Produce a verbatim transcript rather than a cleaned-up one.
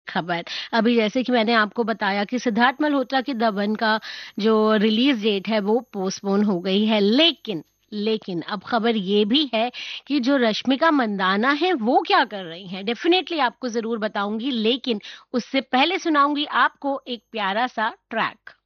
खबर। अभी जैसे कि मैंने आपको बताया कि सिद्धार्थ मल्होत्रा की द वन का जो रिलीज डेट है वो पोस्टपोन हो गई है, लेकिन लेकिन अब खबर ये भी है कि जो रश्मिका मंदाना है वो क्या कर रही हैं, डेफिनेटली आपको जरूर बताऊंगी, लेकिन उससे पहले सुनाऊंगी आपको एक प्यारा सा ट्रैक।